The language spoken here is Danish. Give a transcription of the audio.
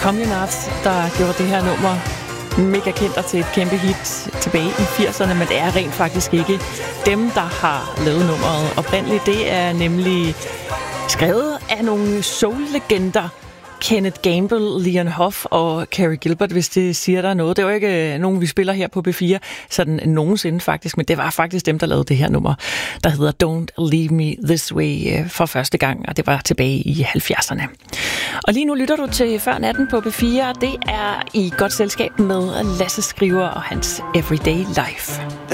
Communards, der gjorde det her nummer mega kendt og til et kæmpe hit tilbage i 80'erne, men det er rent faktisk ikke dem, der har lavet nummeret oprindeligt. Det er nemlig skrevet af nogle soul-legender, Kenneth Gamble, Leon Huff og Carey Gilbert, hvis det siger der noget. Det var ikke nogen, vi spiller her på B4 sådan nogensinde faktisk, men det var faktisk dem, der lavede det her nummer, der hedder Don't Leave Me This Way for første gang, og det var tilbage i 70'erne. Og lige nu lytter du til Før Natten på B4. Det er i godt selskab med Lasse Skriver og hans Everyday Life.